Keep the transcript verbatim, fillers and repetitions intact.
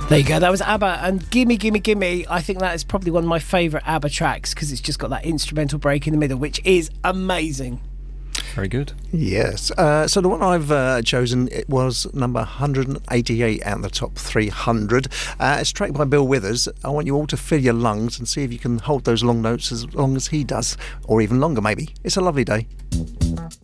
There you go. That was ABBA and Gimme Gimme Gimme. I think that is probably one of my favourite ABBA tracks because it's just got that instrumental break in the middle, which is amazing. Very good. Yes. Uh, so the one I've uh, chosen, it was number one hundred eighty-eight out of the top three hundred. Uh, it's tracked by Bill Withers. I want you all to fill your lungs and see if you can hold those long notes as long as he does, or even longer maybe. It's a lovely day.